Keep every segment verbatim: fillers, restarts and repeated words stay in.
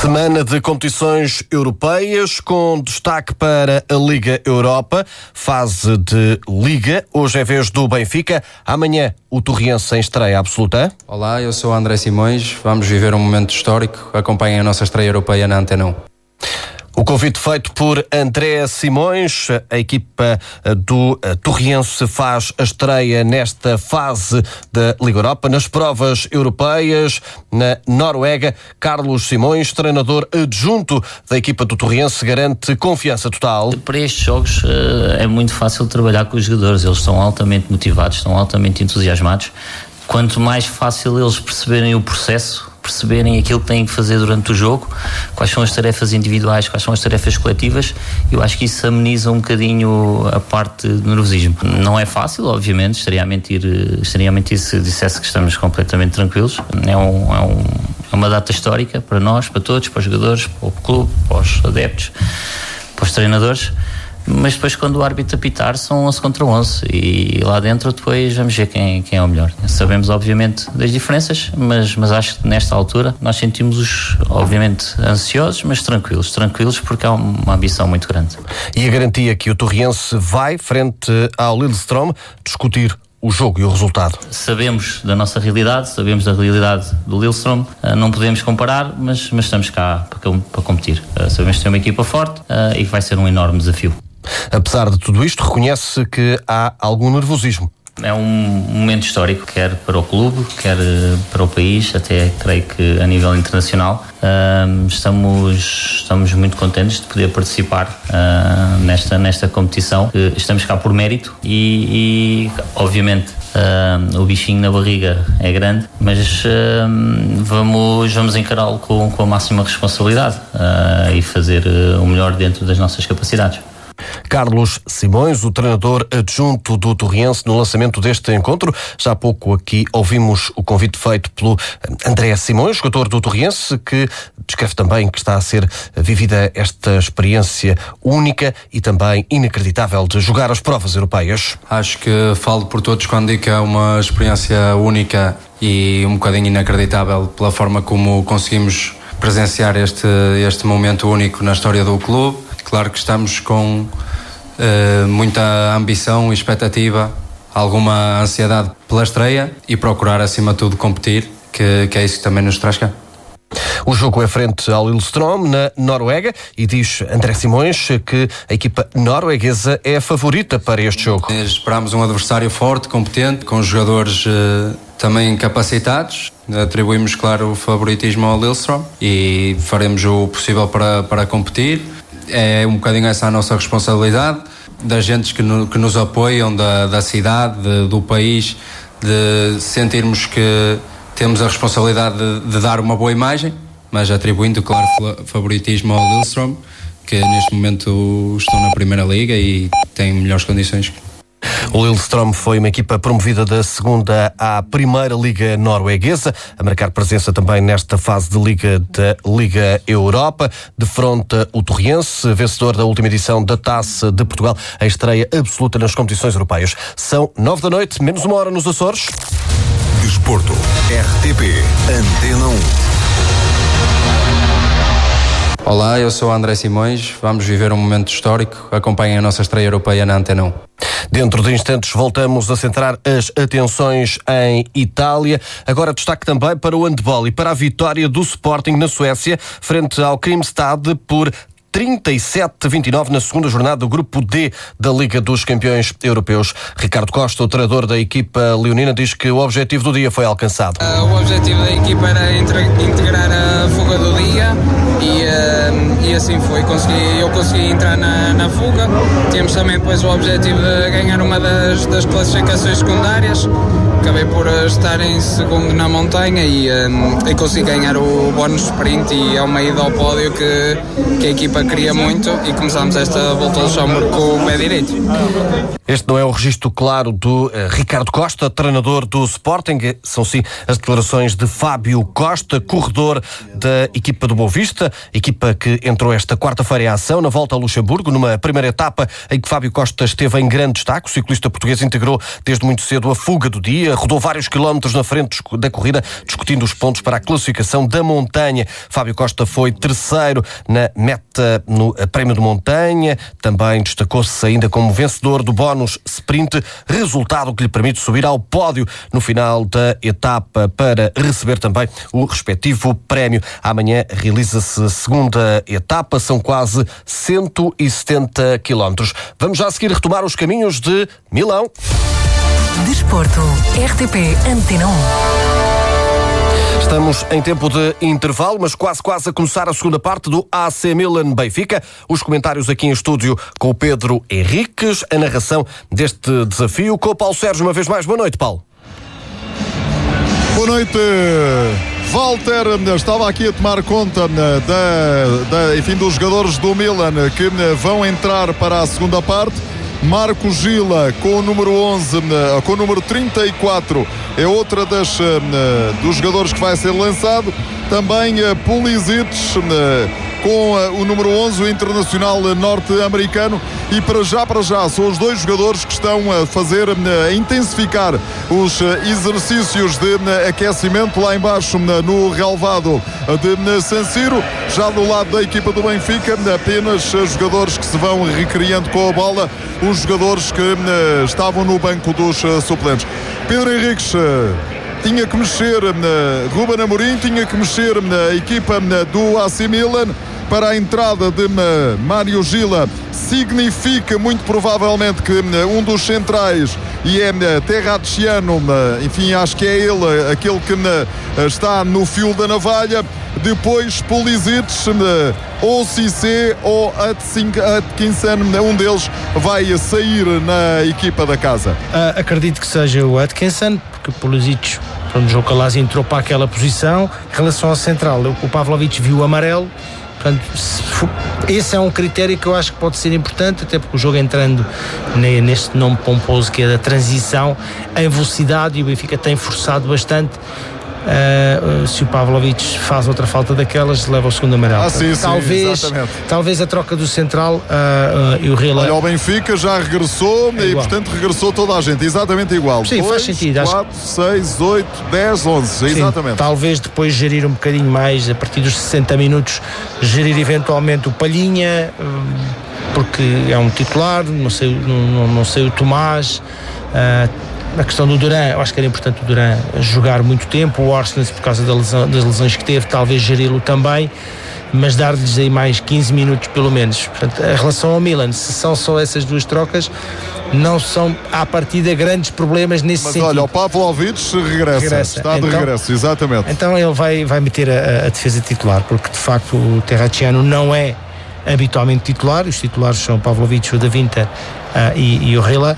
Semana de competições europeias com destaque para a Liga Europa, fase de Liga. Hoje é vez do Benfica, amanhã o Torriense em estreia absoluta. Olá, eu sou André Simões, vamos viver um momento histórico. Acompanhem a nossa estreia europeia na Antena um. O convite feito por André Simões, a equipa do Torriense faz a estreia nesta fase da Liga Europa, nas provas europeias, na Noruega. Carlos Simões, treinador adjunto da equipa do Torriense, garante confiança total. Para estes jogos é muito fácil trabalhar com os jogadores, eles estão altamente motivados, estão altamente entusiasmados. Quanto mais fácil eles perceberem o processo, perceberem aquilo que têm que fazer durante o jogo, quais são as tarefas individuais, quais são as tarefas coletivas, eu acho que isso ameniza um bocadinho a parte do nervosismo. Não é fácil, obviamente, estaria a mentir, estaria a mentir se dissesse que estamos completamente tranquilos. É, um, é, um, é uma data histórica para nós, para todos, para os jogadores, para o clube, para os adeptos, para os treinadores. Mas depois, quando o árbitro apitar, são onze contra onze e lá dentro depois vamos ver quem, quem é o melhor. Sabemos obviamente das diferenças, mas, mas acho que nesta altura nós sentimos-os obviamente ansiosos, mas tranquilos, tranquilos porque há uma ambição muito grande. E a garantia que o Torriense vai frente ao Lillestrøm discutir o jogo e o resultado. Sabemos da nossa realidade, sabemos da realidade do Lillestrøm, não podemos comparar, mas, mas estamos cá para, para competir. Sabemos que tem uma equipa forte e que vai ser um enorme desafio. Apesar de tudo isto, reconhece que há algum nervosismo. É um momento histórico, quer para o clube, quer para o país, até creio que a nível internacional. Uh, estamos, estamos muito contentes de poder participar uh, nesta, nesta competição. Uh, estamos cá por mérito e, e obviamente, uh, o bichinho na barriga é grande, mas uh, vamos, vamos encará-lo com, com a máxima responsabilidade uh, e fazer uh, o melhor dentro das nossas capacidades. Carlos Simões, o treinador adjunto do Torriense, no lançamento deste encontro. Já há pouco aqui ouvimos o convite feito pelo André Simões, jogador do Torriense, que descreve também que está a ser vivida esta experiência única e também inacreditável de jogar as provas europeias. Acho que falo por todos quando digo que é uma experiência única e um bocadinho inacreditável pela forma como conseguimos presenciar este, este momento único na história do clube. Claro que estamos com uh, muita ambição e expectativa, alguma ansiedade pela estreia e procurar acima de tudo competir, que, que é isso que também nos traz cá. O jogo é frente ao Lillestrøm, na Noruega, e diz André Simões que a equipa norueguesa é a favorita para este jogo. Esperamos um adversário forte, competente, com jogadores uh, também capacitados. Atribuímos, claro, o favoritismo ao Lillestrøm e faremos o possível para, para competir. É um bocadinho essa a nossa responsabilidade, das gentes que, no, que nos apoiam, da, da cidade, de, do país, de sentirmos que temos a responsabilidade de, de dar uma boa imagem, mas atribuindo, claro, favoritismo ao Lillestrøm, que neste momento estão na Primeira Liga e têm melhores condições. O Lillestrøm foi uma equipa promovida da segunda à Primeira Liga norueguesa, a marcar presença também nesta fase de Liga da Liga Europa. Defronta o Torriense, vencedor da última edição da Taça de Portugal, a estreia absoluta nas competições europeias. São nove da noite, menos uma hora nos Açores. Desporto, R T P, Antena um. Olá, eu sou André Simões, vamos viver um momento histórico. Acompanhem a nossa estreia europeia na Antena um. Dentro de instantes voltamos a centrar as atenções em Itália. Agora destaque também para o handball e para a vitória do Sporting na Suécia frente ao Grimstad por trinta e sete a vinte e nove na segunda jornada do Grupo D da Liga dos Campeões Europeus. Ricardo Costa, o treinador da equipa leonina, diz que o objetivo do dia foi alcançado. Uh, o objetivo da equipa era integrar a fuga do dia e, uh, e assim foi. Consegui, eu consegui entrar na, na fuga. Temos também depois o objetivo de ganhar uma das, das classificações secundárias. Acabei por estar em segundo na montanha e, uh, e consegui ganhar o bónus sprint e é uma ida ao pódio que, que a equipa queria muito e começámos esta volta ao chão com o pé direito. Este não é o registro claro do uh, Ricardo Costa, treinador do Sporting. São sim as declarações de Fábio Costa, corredor da equipa do Boa Vista. Costa, equipa que entrou esta quarta-feira em ação na volta a Luxemburgo, numa primeira etapa em que Fábio Costa esteve em grande destaque. O ciclista português integrou desde muito cedo a fuga do dia, rodou vários quilómetros na frente da corrida, discutindo os pontos para a classificação da montanha. Fábio Costa foi terceiro na meta no Prémio de Montanha, também destacou-se ainda como vencedor do bónus sprint, resultado que lhe permite subir ao pódio no final da etapa para receber também o respectivo prémio. Amanhã realiza-se a segunda etapa, são quase cento e setenta quilómetros. Vamos já a seguir retomar os caminhos de Milão. Desporto, R T P Antena um. Estamos em tempo de intervalo, mas quase quase a começar a segunda parte do A C Milan Benfica. Os comentários aqui em estúdio com o Pedro Henriques, a narração deste desafio com o Paulo Sérgio uma vez mais. Boa noite, Paulo. Boa noite, Walter. Estava aqui a tomar conta da, da, enfim, dos jogadores do Milan que vão entrar para a segunda parte. Marco Gila com o número onze, com o número trinta e quatro, é outra das, dos jogadores que vai ser lançado. Também Pulisic com o número onze, o internacional norte-americano. E para já, para já, são os dois jogadores que estão a fazer, a intensificar os exercícios de aquecimento lá embaixo no relvado de San Siro. Já do lado da equipa do Benfica, apenas jogadores que se vão recriando com a bola, os jogadores que estavam no banco dos suplentes. Pedro Henriques tinha que mexer, Ruben Amorim tinha que mexer na equipa do A C Milan para a entrada de Mário Gila. Significa muito provavelmente que um dos centrais, e é Terracciano, enfim, acho que é ele aquele que está no fio da navalha. Depois Pulisic, ou Cissé ou Atkinson, um deles vai sair na equipa da casa. Uh, acredito que seja o Atkinson, porque o Pulisic, quando o João Calazzi entrou para aquela posição. Em relação ao central, o Pavlovic viu o amarelo. Portanto, esse é um critério que eu acho que pode ser importante, até porque o jogo entrando neste nome pomposo que é da transição, em velocidade, e o Benfica tem forçado bastante. Uh, se o Pavlovic faz outra falta daquelas, leva o segundo amarelo. Ah, sim, sim, talvez, talvez a troca do central uh, uh, e o Rila. Olha, o Benfica já regressou é e portanto regressou toda a gente, exatamente igual. Sim, dois, faz sentido. quatro, seis, oito, dez, onze, sim, exatamente. Talvez depois gerir um bocadinho mais, a partir dos sessenta minutos, gerir eventualmente o Palhinha, porque é um titular, não sei, não, não sei o Tomás. Uh, A questão do Duran, eu acho que era importante o Duran jogar muito tempo. O Orsnes, por causa da lesão, das lesões que teve, talvez geri-lo também, mas dar-lhes aí mais quinze minutos pelo menos. Portanto, em relação ao Milan, se são só essas duas trocas, não são à partida grandes problemas nesse mas sentido. Mas olha, o Pavlovic regressa, regressa. está de então, regresso, exatamente. Então ele vai, vai meter a, a defesa titular, porque de facto o Terracciano não é habitualmente titular. Os titulares são o Pavlovic, o Da Vinta uh, e, e o Rila.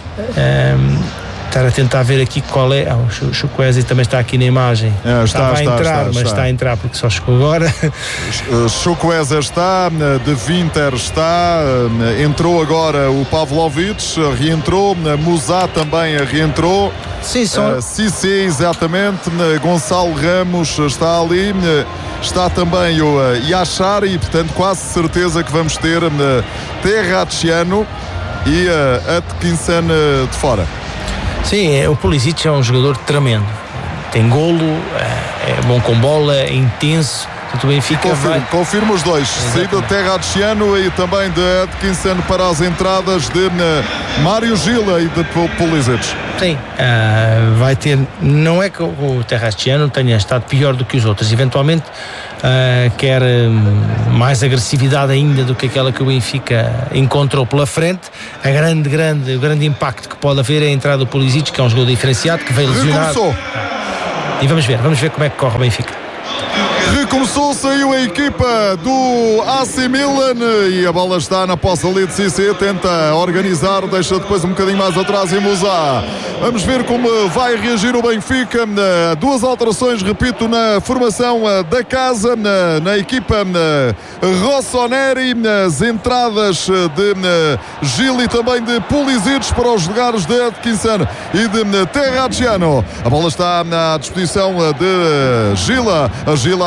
Um, Estar a tentar ver aqui qual é. Ah, o Chukwueze também está aqui na imagem. É, está, Estava está, a entrar, está, mas está. está a entrar porque só chegou agora. Chukwueze está, De Winter está, entrou agora o Pavlovic, reentrou, Musá também reentrou. Sim, só. Uh, Cissé, exatamente. Gonçalo Ramos está ali. Está também o uh, Yachar e, portanto, quase certeza que vamos ter uh, Terracciano e uh, Atkinson uh, de fora. Sim, o Pulisic é um jogador tremendo. Tem golo, é bom com bola, é intenso. O Benfica confirmo, vai... confirmo os dois. Saída de Terracciano e também de Atkinson para as entradas de Mário Gila e de Pulisic. Sim, uh, vai ter. Não é que o Terracciano tenha estado pior do que os outros. Eventualmente uh, quer um, mais agressividade ainda do que aquela que o Benfica encontrou pela frente. A grande, grande, o grande impacto que pode haver é a entrada do Pulisic, que é um jogador diferenciado, que veio lesionado. Recomeçou. E vamos ver, vamos ver como é que corre o Benfica. Recomeçou, saiu a equipa do A C Milan e a bola está na posse ali de Cissé, tenta organizar, deixa depois um bocadinho mais atrás em Musá. Vamos ver como vai reagir o Benfica. Duas alterações, repito, na formação da casa, na, na equipa Rossoneri, as entradas de Gil e também de Pulisic para os lugares de Atkinson e de Terracciano. A bola está à disposição de Gila, a Gila a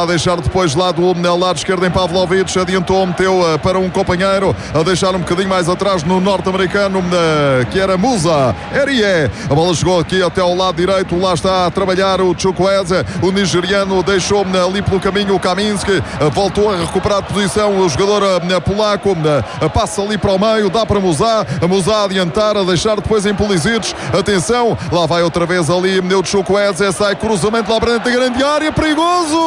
deixar depois lá do lado esquerdo em Pavlovic, adiantou, meteu para um companheiro, a deixar um bocadinho mais atrás no norte-americano, que era Musa Erie. A bola chegou aqui até ao lado direito, lá está a trabalhar o Chukwueze, o nigeriano deixou ali pelo caminho o Kaminski, voltou a recuperar de posição o jogador polaco, passa ali para o meio, dá para Musa, a Musa a adiantar, a deixar depois em Pulisic, atenção, lá vai outra vez ali o Chukwueze, sai cruzamento lá para dentro da grande área, perigoso,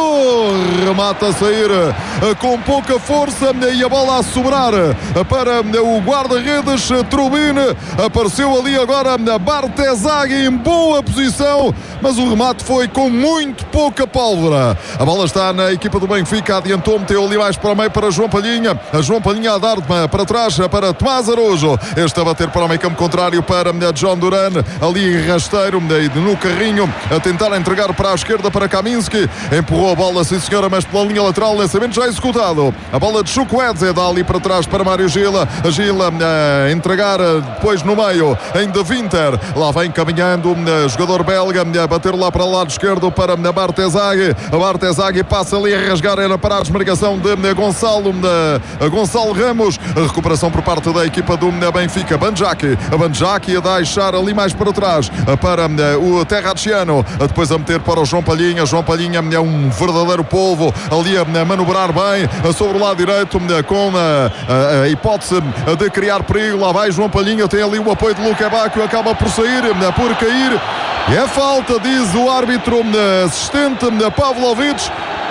remata a sair com pouca força e a bola a sobrar para o guarda-redes Trubin, apareceu ali agora Bartezaghi em boa posição, mas o remate foi com muito pouca pólvora. A bola está na equipa do Benfica, adiantou, meteu ali mais para o meio para João Palhinha, a João Palhinha a dar para trás para Tomás Araújo, este a bater para o meio campo contrário para John Duran, ali rasteiro no carrinho, a tentar entregar para a esquerda para Kaminski, empurrou a bola, sim senhora, mas pela linha lateral, lançamento já executado, a bola de Chukwueze dá ali para trás para Mário Gila, a Gila a entregar depois no meio em De Winter, lá vem caminhando o jogador belga, a bater lá para o lado esquerdo para Bartezaghi, a Bartezaghi passa ali a rasgar, era para a desmarcação de Gonçalo, de Gonçalo Ramos, a recuperação por parte da equipa do Benfica, Banjaki, a Banjaki a deixar ali mais para trás para o Terraciano, depois a meter para o João Palhinha, João Palhinha é um verdadeiro polvo, ali a manobrar bem sobre o lado direito com a, a, a hipótese de criar perigo, lá vai João Palhinha, tem ali o apoio de Luque Bacchio, acaba por sair, por cair, e é falta, diz o árbitro assistente Pavlovic.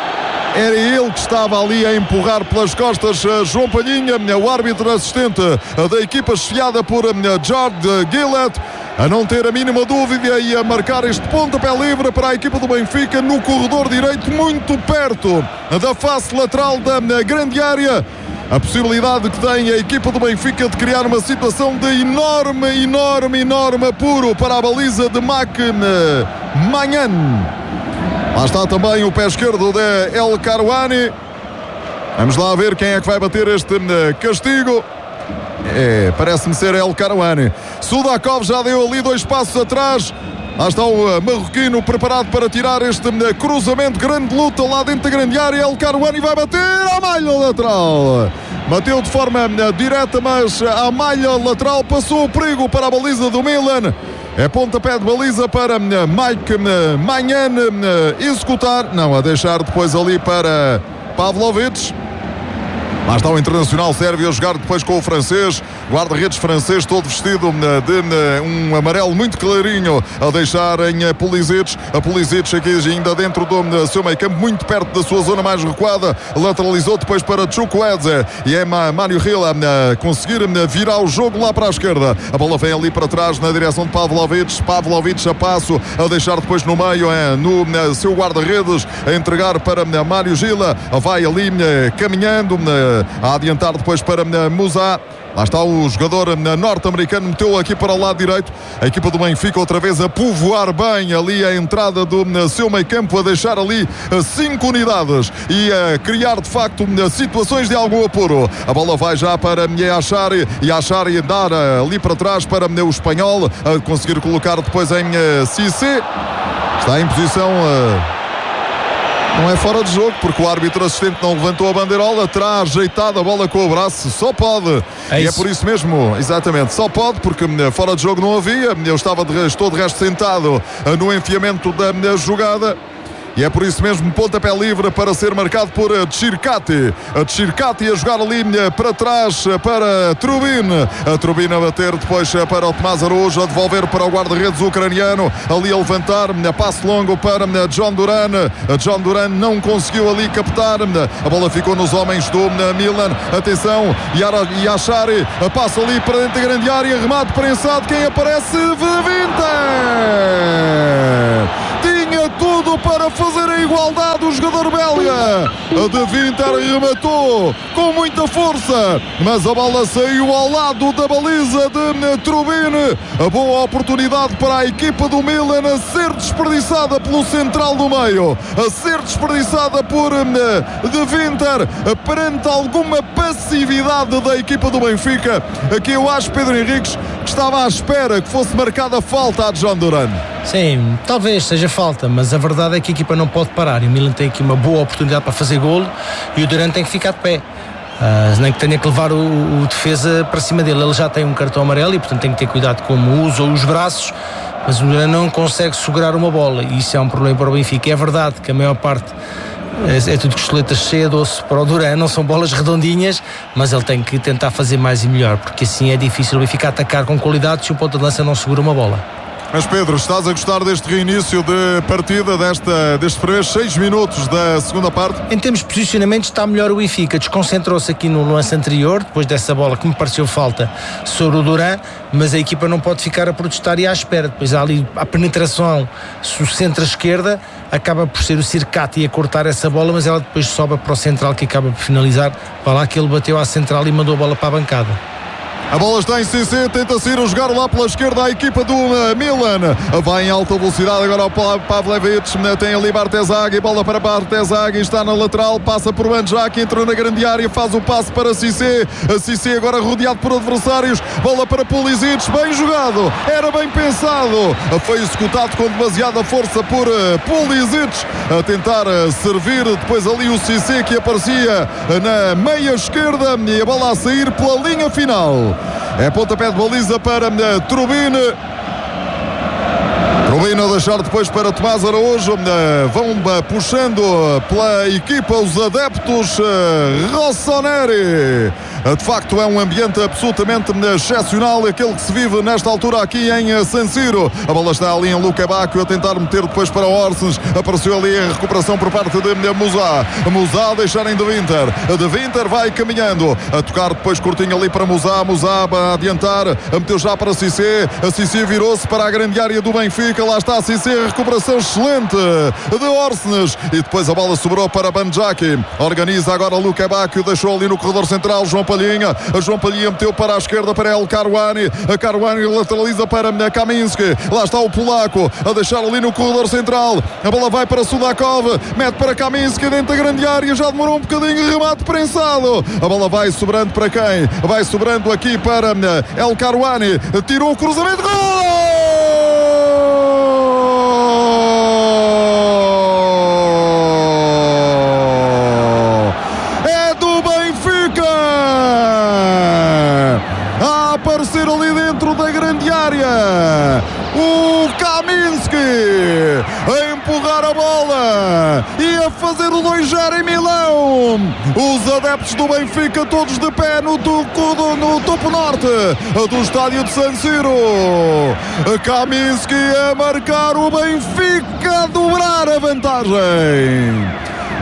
Era ele que estava ali a empurrar pelas costas João Palhinha, o árbitro assistente da equipa chefiada por George Gillett, a não ter a mínima dúvida e a marcar este pontapé livre para a equipa do Benfica no corredor direito, muito perto da face lateral da grande área. A possibilidade que tem a equipa do Benfica de criar uma situação de enorme, enorme, enorme apuro para a baliza de Mac Manhan. Lá está também o pé esquerdo de El Karouani. Vamos lá ver quem é que vai bater este castigo. É, parece-me ser El Karouani. Sudakov já deu ali dois passos atrás. Lá está o marroquino preparado para tirar este cruzamento, grande luta lá dentro da grande área. El Karouani vai bater à malha lateral. Bateu de forma direta, mas a malha lateral passou o perigo para a baliza do Milan. É pontapé de baliza para Mike Manhan executar. Não, a deixar depois ali para Pavlovic. Lá está o internacional sérvio a jogar depois com o francês, guarda-redes francês todo vestido de um amarelo muito clarinho, a deixar em Pulisic, a Pulisic aqui ainda dentro do seu meio campo, muito perto da sua zona mais recuada, lateralizou depois para Chukwueze e é Mário Gila a conseguir virar o jogo lá para a esquerda, a bola vem ali para trás na direção de Pavlovic, Pavlovic a passo, a deixar depois no meio, é, no seu guarda-redes, a entregar para Mário Gila, vai ali caminhando, a adiantar depois para Musa. Lá está o jogador norte-americano, meteu aqui para o lado direito. A equipa do Benfica outra vez a povoar bem ali a entrada do seu meio campo, a deixar ali cinco unidades e a criar de facto situações de algum apuro. A bola vai já para Yachari e Yachari dar ali para trás para o espanhol, a conseguir colocar depois em Cissé. Está em posição... Não é fora de jogo, porque o árbitro assistente não levantou a bandeirola, terá ajeitado a bola com o braço, só pode. É e é por isso mesmo, exatamente, só pode, porque fora de jogo não havia. Eu estava de, estou de resto sentado no enfiamento da jogada. E é por isso mesmo pontapé livre para ser marcado por Tchirkati. A Tchirkati a jogar a linha para trás para Trubin. A Trubin a bater depois para o Tomás Araújo, a devolver para o guarda-redes ucraniano. Ali a levantar, a passe longo para John Duran. A John Duran não conseguiu ali captar. A bola ficou nos homens do Milan. Atenção, Yachari passa ali para dentro da grande área. Remate prensado. Quem aparece? Vinter! Tinha tudo para fazer a igualdade o jogador belga. A De Winter rematou com muita força, mas a bola saiu ao lado da baliza de Trubin. A boa oportunidade para a equipa do Milan a ser desperdiçada pelo central do meio, a ser desperdiçada por De Winter perante alguma passividade da equipa do Benfica. Aqui eu acho, Pedro Henriques, que que estava à espera que fosse marcada falta a John Duran. Sim, talvez seja falta, mas a verdade é que a equipa não pode parar e o Milan tem aqui uma boa oportunidade para fazer golo e o Duran tem que ficar de pé. Uh, nem que tenha que levar o, o defesa para cima dele. Ele já tem um cartão amarelo e portanto tem que ter cuidado como usa os braços, mas o Duran não consegue segurar uma bola e isso é um problema para o Benfica. É verdade que a maior parte é, é tudo costeletas cheia de osso para o Duran, não são bolas redondinhas, mas ele tem que tentar fazer mais e melhor, porque assim é difícil o Benfica atacar com qualidade se o ponta de lança não segura uma bola. Mas Pedro, estás a gostar deste reinício de partida, desta, destes primeiros seis minutos da segunda parte? Em termos de posicionamento está melhor o Benfica, desconcentrou-se aqui no lance anterior, depois dessa bola que me pareceu falta sobre o Duran, mas a equipa não pode ficar a protestar e à espera. Depois há ali a penetração, se o centro-esquerda acaba por ser o Circati a cortar essa bola, mas ela depois sobe para o central que acaba por finalizar. Para lá que ele bateu à central e mandou a bola para a bancada. A bola está em C C, tenta-se ir a jogar lá pela esquerda a equipa do uh, Milan. Vai em alta velocidade agora o Pavlevic, tem ali Bartezaghi, bola para Bartezaghi, está na lateral, passa por Banjak, entra na grande área, faz o passe para Cissé. A Cissé agora rodeado por adversários, bola para Pulisic, bem jogado, era bem pensado, foi executado com demasiada força por uh, Pulisic, a tentar uh, servir depois ali o Cissé que aparecia na meia esquerda e a bola a sair pela linha final. É pontapé de baliza para uh, Trubin. Trubin a deixar depois para Tomás Araújo. Uh, vão uh, puxando pela equipa os adeptos uh, Rossoneri. Uh, de facto é um ambiente absolutamente uh, excepcional, aquele que se vive nesta altura aqui em uh, San Siro. A bola está ali em Luca Bacchio a tentar meter depois para Orsens. Apareceu ali a recuperação por parte de uh, Musa. Musa a deixar em De Winter. De Winter vai caminhando a tocar depois curtinho ali para Musa. Musa a adiantar, a meteu já para Cissé. A Cissé virou-se para a grande área do Benfica. Lá está a Cissé, recuperação excelente de Orsnes e depois a bola sobrou para Banjak. Organiza agora Luca Bacchio, deixou ali no corredor central João Palhinha. A João Palhinha meteu para a esquerda para El Karouani. A Karouani lateraliza para Kaminski. Lá está o polaco a deixar ali no corredor central. A bola vai para Sudakov, mete para Kaminski dentro da grande área, já demorou um bocadinho, remate prensado. A bola vai sobrando para quem? Vai sobrando aqui para El Karouani. Tirou o cruzamento, gol! Aparecer ali dentro da grande área o Kaminski a empurrar a bola e a fazer o dois a zero em Milão. Os adeptos do Benfica todos de pé no, no, no topo norte do estádio de San Siro. Kaminski a marcar, o Benfica a dobrar a vantagem.